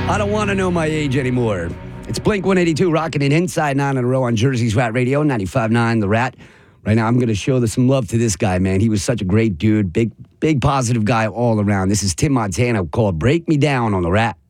I don't want to know my age anymore. It's Blink 182 rocking it inside 9 in a row on Jersey's Rat Radio, 95.9 The Rat. Right now, I'm going to show some love to this guy, man. He was such a great dude. Big positive guy all around. This is Tim Montana called Break Me Down on The Rat.